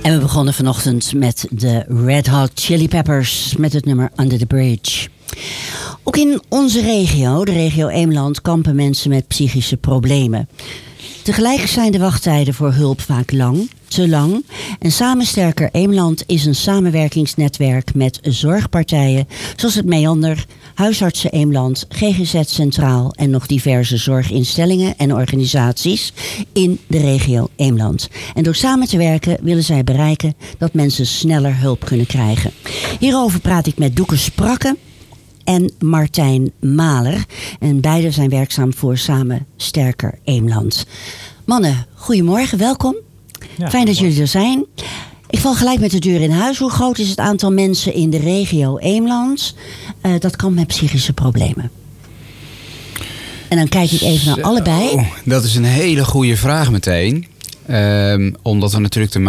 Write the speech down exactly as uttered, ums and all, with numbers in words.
En we begonnen vanochtend met de Red Hot Chili Peppers met het nummer Under the Bridge. Ook in onze regio, de regio Eemland, kampen mensen met psychische problemen. Tegelijk zijn de wachttijden voor hulp vaak lang, te lang. En Samen Sterker Eemland is een samenwerkingsnetwerk met zorgpartijen zoals het Meander, Huisartsen Eemland, G G Z Centraal en nog diverse zorginstellingen en organisaties in de regio Eemland. En door samen te werken willen zij bereiken dat mensen sneller hulp kunnen krijgen. Hierover praat ik met Doeke Sprakke en Martijn Maler. En beide zijn werkzaam voor Samen Sterker Eemland. Mannen, goedemorgen, welkom. Ja, Fijn dat jullie er zijn. Ik val gelijk met de deur in huis. Hoe groot is het aantal mensen in de regio Eemland uh, dat kampt met psychische problemen? En dan kijk ik even naar allebei. Dat is een hele goede vraag meteen. Um, omdat we natuurlijk te